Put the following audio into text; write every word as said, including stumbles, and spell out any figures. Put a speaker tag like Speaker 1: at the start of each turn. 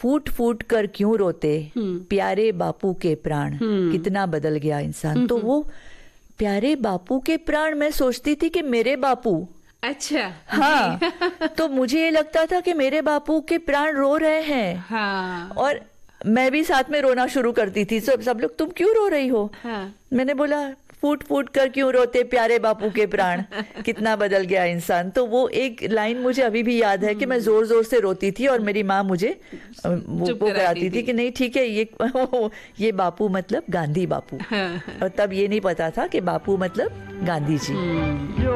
Speaker 1: फूट फूट कर क्यों रोते प्यारे बापू के प्राण, कितना बदल गया इंसान। तो वो प्यारे बापू के प्राण, मैं सोचती थी कि मेरे बापू,
Speaker 2: अच्छा
Speaker 1: हाँ तो मुझे ये लगता था कि मेरे बापू के प्राण रो रहे हैं।
Speaker 2: हाँ।
Speaker 1: और मैं भी साथ में रोना शुरू करती थी। सब सब लोग तुम क्यों रो रही हो?
Speaker 2: हाँ।
Speaker 1: मैंने बोला फूट फूट कर क्यों रोते प्यारे बापू के प्राण, कितना बदल गया इंसान। तो वो एक लाइन मुझे अभी भी याद है कि मैं जोर जोर से रोती थी और मेरी माँ मुझे वो, वो कराती थी कि नहीं ठीक है, ये ये बापू मतलब गांधी बापू। और तब ये नहीं पता था कि बापू मतलब गांधी जी।